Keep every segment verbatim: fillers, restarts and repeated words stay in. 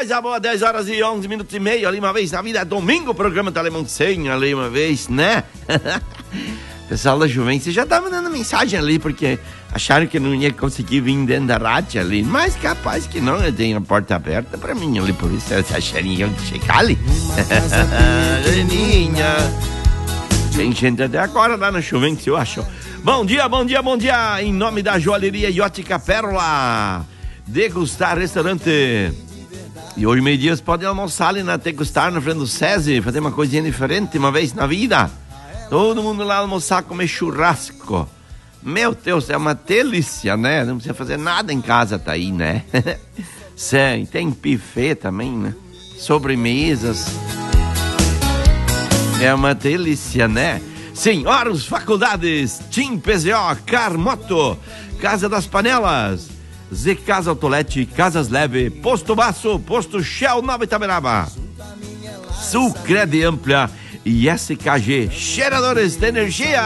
coisa boa, dez horas e onze minutos e meio, ali uma vez na vida, domingo, programa Telemão cem, ali uma vez, né? Pessoal da Juventude já tava mandando mensagem ali, porque acharam que não ia conseguir vir dentro da rádio ali, mas capaz que não, eu tenho a porta aberta pra mim ali, por isso essa acharia de chegar ali. Geninha. Tem gente até agora lá na Juventude, eu acho. Bom dia, bom dia, bom dia, em nome da joalheria e ótica Pérola, Degustar Restaurante. E hoje meio-dia você pode almoçar ali na Degustar, na frente do SESI, fazer uma coisinha diferente uma vez na vida. Todo mundo lá almoçar, comer churrasco. Meu Deus, é uma delícia, né? Não precisa fazer nada em casa, tá aí, né? Sim, tem buffet também, né? Sobremesas. É uma delícia, né? Senhoras, faculdades, Tim P Z O, Carmoto, Casa das Panelas, Z Casa Autolete, Casas Leve, Posto Baço, Posto Shell Nova Itaberaba, Sulcred Ampla e S K G, Geradores de Energia.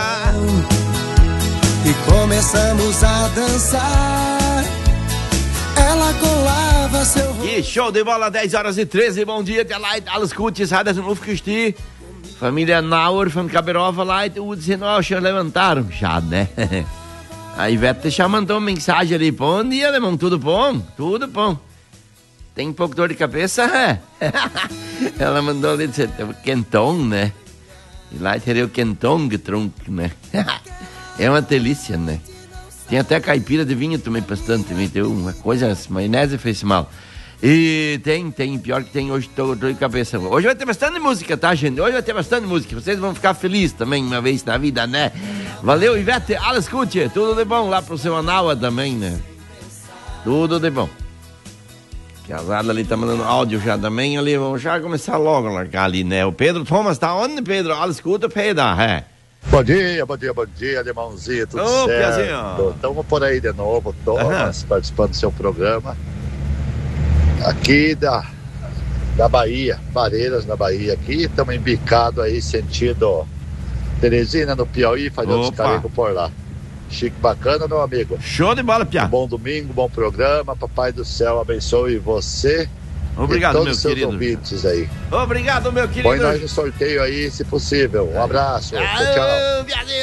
E começamos a dançar. Ela colava seu rosto. Que show de bola, dez horas e treze. Bom dia, der Leid, alles gut, es hat es um aufgestiegen. Família Nauer, von Caberova, Leid, o dezenove já levantaram, já, né? A Ivete já mandou uma mensagem ali. Bom dia, alemão, tudo bom? Tudo bom. Tem um pouco de dor de cabeça? Ela mandou ali dizer, quentão, né? E lá teria o quentão getrunken, né? É uma delícia, né? Tem até caipira de vinho também bastante, me deu uma coisa, maionese fez mal. E tem, tem, pior que tem hoje, tô dor de cabeça. Hoje vai ter bastante música, tá, gente? Hoje vai ter bastante música, vocês vão ficar felizes também uma vez na vida, né? Valeu, Ivete, alles Gute, tudo de bom lá pro seu Anaua também, né? Tudo de bom. Que a Zada ali tá mandando áudio já também ali, vamos já começar logo a largar ali, né? O Pedro Thomas tá onde, Pedro? Alles Gute, Pedro, é. Bom dia, bom dia, bom dia, alemãozinho, tudo Ô, certo? Estamos por aí de novo, Thomas, uhum. participando do seu programa. Aqui da, da Bahia, Barreiras, na Bahia, aqui, estamos embicados aí, sentido Teresina, no Piauí, fazendo os carregos por lá. Chique, bacana, meu amigo? Show de bola, Piá. Bom domingo, bom programa, Papai do Céu abençoe você. Obrigado, e meu todos os querido. seus ouvintes aí. Obrigado, meu querido. Põe nós no sorteio aí, se possível. Um abraço. Ah, tchau, tchau.